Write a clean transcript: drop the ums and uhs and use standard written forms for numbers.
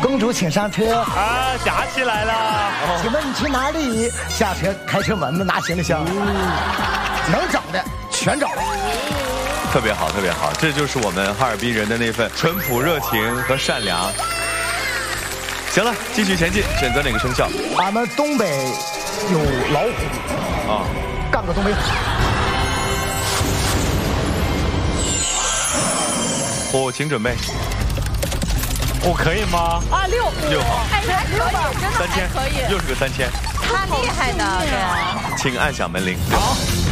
公主请上车。 啊，夹起来了。 请问你去哪里？下车开车门拿行李箱。能找的全找。 特别好，特别好，这就是我们哈尔滨人的那份淳朴、热情和善良。行了，继续前进，选择哪个生肖？ 俺们东北有老虎啊， 干个东北虎。 虎，请准备。 我可以吗？ 啊，6 号， 哎，还可以，真的还可以， 又是个3000， 他厉害的，对啊。 请按响门铃。 好。